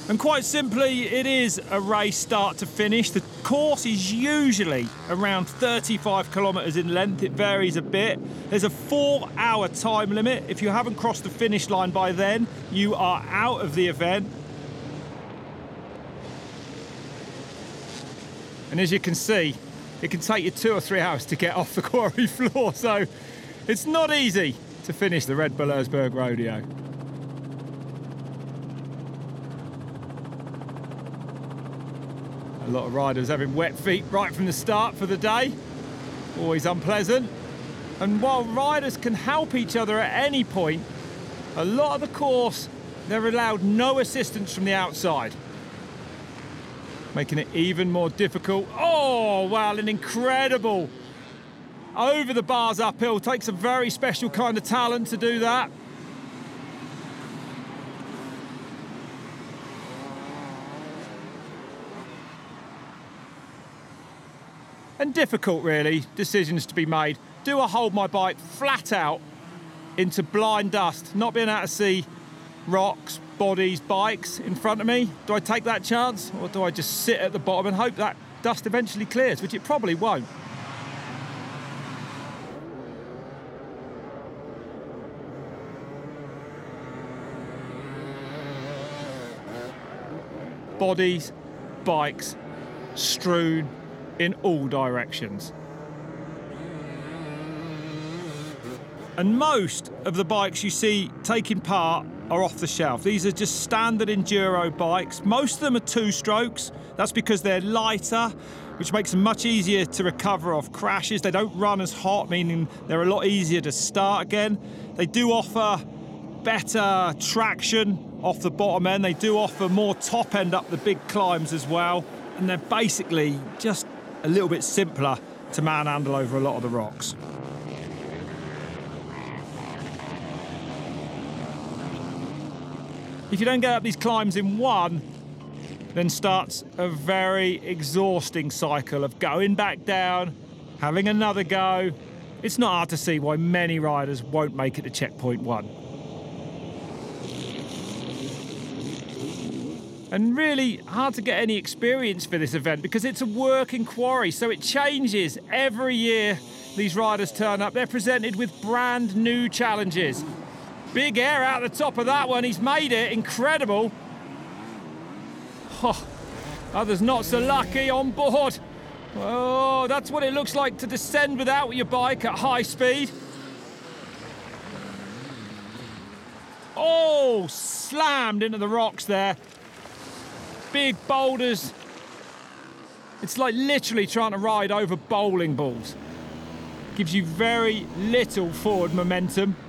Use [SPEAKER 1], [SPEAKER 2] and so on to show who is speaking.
[SPEAKER 1] And quite simply, it is a race start to finish. The course is usually around 35 kilometres in length. It varies a bit. There's a 4-hour time limit. If you haven't crossed the finish line by then, you are out of the event. And as you can see, it can take you 2 or 3 hours to get off the quarry floor. So it's not easy to finish the Red Bull Erzberg Rodeo. A lot of riders having wet feet right from the start for the day. Always unpleasant. And while riders can help each other at any point, a lot of the course, they're allowed no assistance from the outside, making it even more difficult. Oh, wow, an incredible over the bars uphill. Takes a very special kind of talent to do that. And difficult, really, decisions to be made. Do I hold my bike flat out into blind dust, not being able to see rocks, bodies, bikes in front of me? Do I take that chance, or do I just sit at the bottom and hope that dust eventually clears, which it probably won't? Bodies, bikes, strewn in all directions. And most of the bikes you see taking part are off the shelf. These are just standard enduro bikes. Most of them are 2-strokes. That's because they're lighter, which makes them much easier to recover off crashes. They don't run as hot, meaning they're a lot easier to start again. They do offer better traction off the bottom end. They do offer more top end up the big climbs as well. And they're basically just a little bit simpler to manhandle over a lot of the rocks. If you don't get up these climbs in one, then starts a very exhausting cycle of going back down, having another go. It's not hard to see why many riders won't make it to checkpoint 1. And really hard to get any experience for this event because it's a working quarry, so it changes every year. These riders turn up, they're presented with brand new challenges. Big air out the top of that one, he's made it, incredible. Oh, others not so lucky on board. Oh, that's what it looks like to descend without your bike at high speed. Oh, slammed into the rocks there. Big boulders. It's like literally trying to ride over bowling balls. Gives you very little forward momentum.